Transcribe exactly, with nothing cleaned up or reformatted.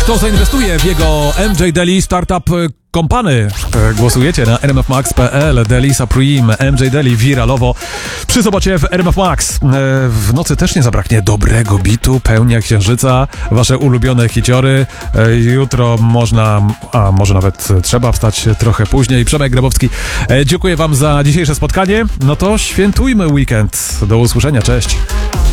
Kto zainwestuje w jego M J Daily Startup Company? Głosujecie na r m f max kropka p l. Daily Supreme, M J Daily wiralowo przy sobocie w R M F Max. W nocy też nie zabraknie dobrego bitu, pełnia księżyca, wasze ulubione hiciory. Jutro można, a może nawet trzeba wstać trochę później. Przemek Grabowski, dziękuję wam za dzisiejsze spotkanie. No to świętujmy weekend. Do usłyszenia, cześć.